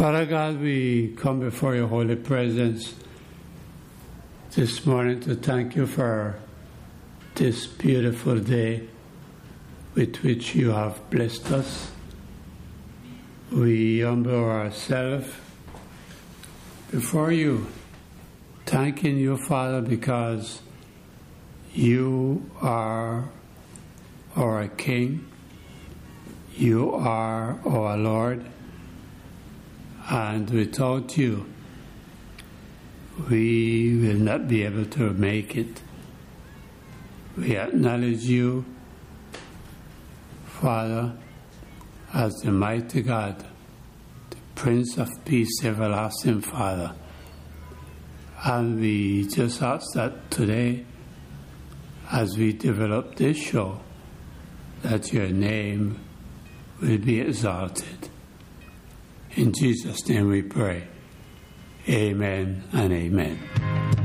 Father God, we come before your holy presence this morning to thank you for this beautiful day with which you have blessed us. We humble ourselves before you, thanking you, Father, because you are our King, you are our Lord, and without you, we will not be able to make it. We acknowledge you, Father, as the mighty God, the Prince of Peace, everlasting Father. And we just ask that today, as we develop this show, that your name will be exalted. In Jesus' name we pray. Amen and amen.